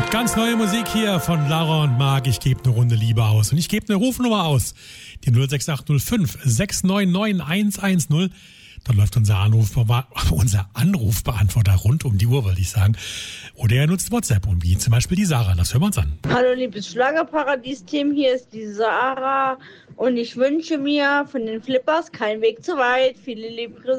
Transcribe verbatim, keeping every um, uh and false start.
Ganz neue Musik hier von Lara und Marc. Ich gebe eine Runde Liebe aus. Und ich gebe eine Rufnummer aus. Die null sechs acht null fünf sechs neun neun eins eins null. Dort läuft unser, Anruf, unser Anrufbeantworter rund um die Uhr, wollte ich sagen. Oder er nutzt WhatsApp, und wie zum Beispiel die Sarah. Das hören wir uns an. Hallo liebes Schlagerparadies-Team, hier ist die Sarah. Und ich wünsche mir von den Flippers keinen Weg zu weit. Viele liebe Grüße.